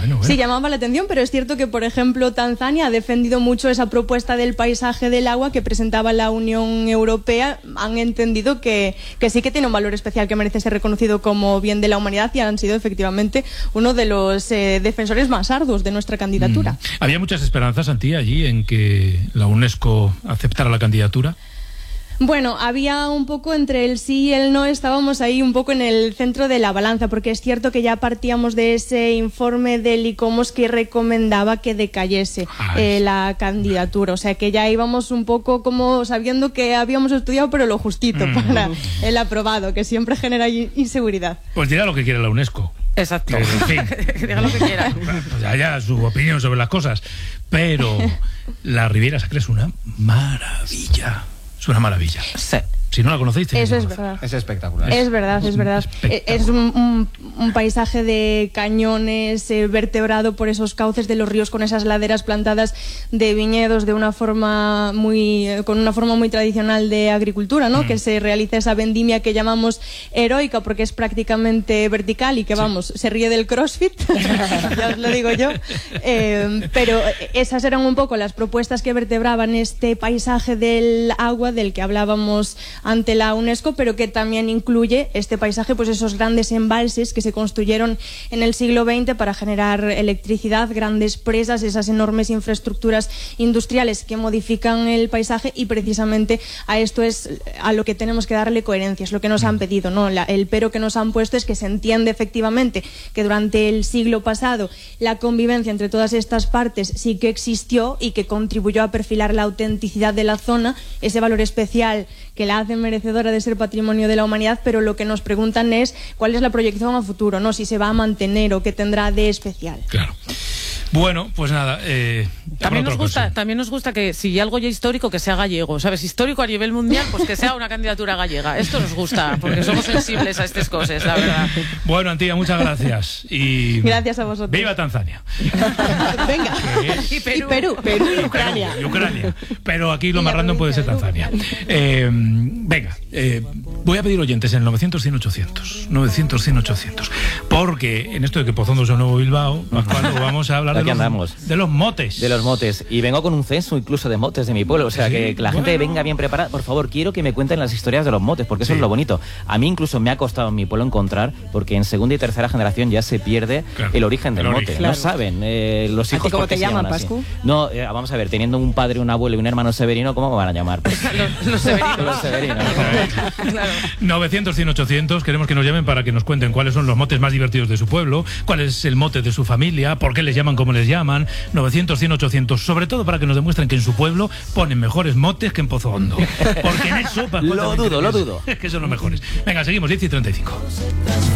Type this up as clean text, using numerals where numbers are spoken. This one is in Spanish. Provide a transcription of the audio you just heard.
Sí, llamaba la atención, pero es cierto que, por ejemplo, Tanzania ha defendido mucho esa propuesta del paisaje del agua que presentaba la Unión Europea. Han entendido que sí que tiene un valor especial, que merece ser reconocido como bien de la humanidad, y han sido efectivamente uno de los defensores más arduos de nuestra candidatura. ¿Había muchas esperanzas, Antía, allí en que la UNESCO aceptara la candidatura? Bueno, había un poco entre el sí y el no, estábamos ahí un poco en el centro de la balanza, porque es cierto que ya partíamos de ese informe del ICOMOS que recomendaba que decayese la candidatura, o sea que ya íbamos un poco como sabiendo que habíamos estudiado pero lo justito para el aprobado, que siempre genera inseguridad. Pues dirá lo que quiere la UNESCO. Exacto. En fin. Diga lo que quiera. Pues haya su opinión sobre las cosas, pero la Riviera Sacra es una maravilla. Es una maravilla. Sí. Si no la conocéis, eso es verdad. Es espectacular. Es verdad, es verdad. Es un paisaje de cañones, vertebrado por esos cauces de los ríos, con esas laderas plantadas de viñedos con una forma muy tradicional de agricultura, ¿no? Que se realiza esa vendimia que llamamos heroica porque es prácticamente vertical y que, vamos, se ríe del CrossFit, ya os lo digo yo. Pero esas eran un poco las propuestas que vertebraban este paisaje del agua del que hablábamos ante la UNESCO, pero que también incluye este paisaje, pues esos grandes embalses que se construyeron en el siglo XX para generar electricidad, grandes presas, esas enormes infraestructuras industriales que modifican el paisaje, y precisamente a esto es a lo que tenemos que darle coherencia, es lo que nos han pedido, ¿no? El pero que nos han puesto es que se entiende efectivamente que durante el siglo pasado la convivencia entre todas estas partes sí que existió y que contribuyó a perfilar la autenticidad de la zona, ese valor especial que la hace merecedora de ser patrimonio de la humanidad, pero lo que nos preguntan es cuál es la proyección a futuro, ¿no? Si se va a mantener o qué tendrá de especial. Claro. Bueno, pues nada. También nos gusta que si algo ya histórico, que sea gallego, ¿sabes? Histórico a nivel mundial, pues que sea una candidatura gallega. Esto nos gusta, porque somos sensibles a estas cosas, la verdad. Bueno, Antía, muchas gracias. Y gracias a vosotros. ¡Viva Tanzania! Venga. Y Perú y Ucrania. Y Ucrania. Pero aquí lo más random puede ser Tanzania. Venga, voy a pedir oyentes en el 900-100-800. 900-100-800. Porque en esto de que Pozondo es un nuevo Bilbao, Pascual, vamos a hablar de los motes. De los motes. Y vengo con un censo incluso de motes de mi pueblo. O sea, que la gente venga bien preparada. Por favor, quiero que me cuenten las historias de los motes, porque eso es lo bonito. A mí incluso me ha costado en mi pueblo encontrar, porque en segunda y tercera generación ya se pierde el origen del mote. Claro. No saben los hijos. ¿Cómo te llaman, Pascu? No, vamos a ver, teniendo un padre, un abuelo y un hermano Severino, ¿cómo me van a llamar? Pues, los Severinos. Los Severinos. Claro. 900-100-800. Queremos que nos llamen para que nos cuenten cuáles son los motes más divertidos de su pueblo, cuál es el mote de su familia, por qué les llaman como les llaman. 900-100-800. Sobre todo para que nos demuestren que en su pueblo ponen mejores motes que en Pozondo. Porque en eso... Lo dudo. Es que son los mejores. Venga, seguimos, 10:35.